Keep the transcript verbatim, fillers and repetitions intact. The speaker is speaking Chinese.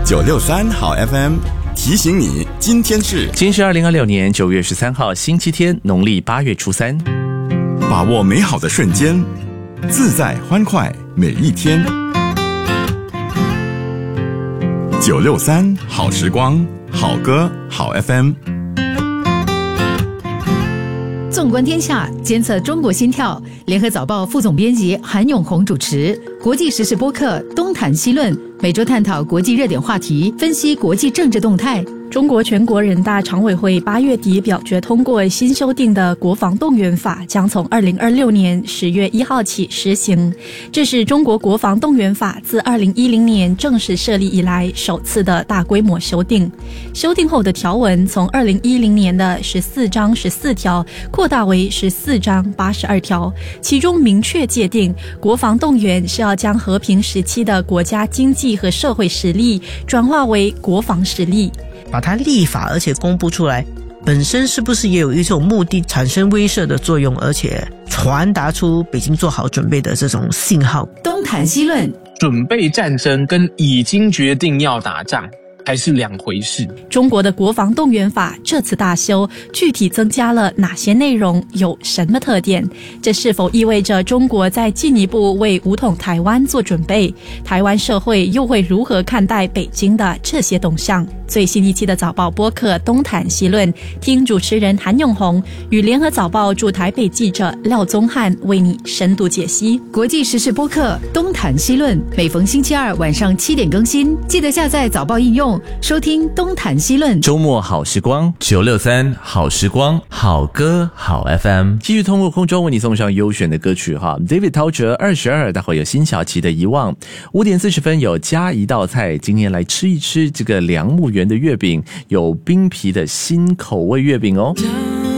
九六三好 F M 提醒你，今天是今天是二零二六年九月十三号星期天，农历八月初三。 把握美好的瞬间，自在欢快每一天。九六三好时光，好歌好 F M。 纵观天下，监测中国心跳。联合早报副总编辑韩永红主持。国际时事播客东谈西论，每周探讨国际热点话题，分析国际政治动态。 中国全国人大常委会八月底表决通过新修订的国防动员法，将从二零二六年十月一号起实行。这是中国国防动员法自二零一零年正式设立以来首次的大规模修订。修订后的条文从二零一零年的十四章十四条扩大为十四章八十二条，其中明确界定，国防动员是要将和平时期的国家经济和社会实力转化为国防实力。 把它立法而且公布出来，本身是不是也有一种目的，产生威慑的作用，而且传达出北京做好准备的这种信号？ 东谈西论， 准备战争跟已经决定要打仗还是两回事。 中国的国防动员法这次大修，具体增加了哪些内容，有什么特点？这是否意味着中国在进一步为武统台湾做准备？台湾社会又会如何看待北京的这些动向？最新一期的早报播客东谈西论，听主持人韩永红与联合早报驻台北记者廖宗翰为你深度解析。 国际时事播客东谈西论，每逢星期二晚上七点更新，记得下载早报应用收听东谈西论。 周末好时光，九六三好时光，好歌好 F M， 继续通过空中为你送上优选的歌曲哈。David 陶喆二十二，待会有辛晓琪的遗忘。五点四十分有加一道菜，今天来吃一吃这个梁木园的月饼，有冰皮的新口味月饼哦。